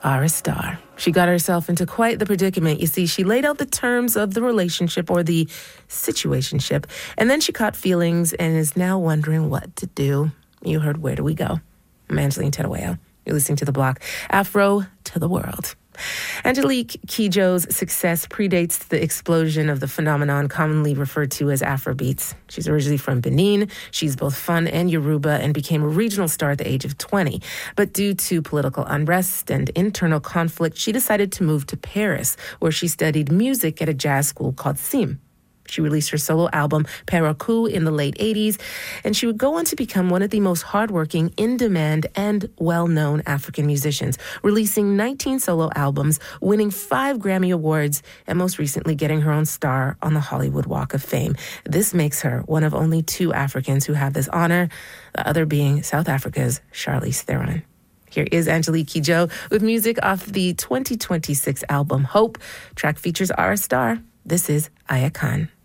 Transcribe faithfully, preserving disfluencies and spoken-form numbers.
are a star. She got herself into quite the predicament. You see, she laid out the terms of the relationship or the situationship, and then she caught feelings and is now wondering what to do. You heard Where Do We Go? I'm Angeline Terueo. You're listening to The Block. Afro to the world. Angelique Kidjo's success predates the explosion of the phenomenon commonly referred to as Afrobeats. She's originally from Benin. She's both Fon and Yoruba and became a regional star at the age of twenty. But due to political unrest and internal conflict, she decided to move to Paris, where she studied music at a jazz school called S I M. She released her solo album, Parakou, in the late eighties, and she would go on to become one of the most hardworking, in-demand, and well-known African musicians, releasing nineteen solo albums, winning five Grammy Awards, and most recently getting her own star on the Hollywood Walk of Fame. This makes her one of only two Africans who have this honor, the other being South Africa's Charlize Theron. Here is Angelique Kidjo with music off the twenty twenty-six album, Hope. Track features Are a Star. This is Aya Khan.